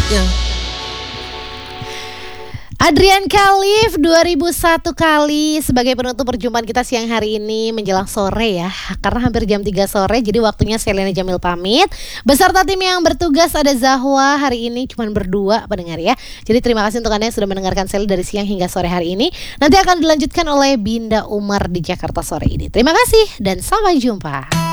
Adrian Khalif 2001 kali sebagai penutup perjumpaan kita siang hari ini menjelang sore ya. Karena hampir jam 3 sore jadi waktunya Selena Jamil pamit. Beserta tim yang bertugas ada Zahwa hari ini cuma berdua pendengar ya. Jadi terima kasih untuk Anda yang sudah mendengarkan Sel dari siang hingga sore hari ini. Nanti akan dilanjutkan oleh Binda Umar di Jakarta sore ini. Terima kasih dan sampai jumpa.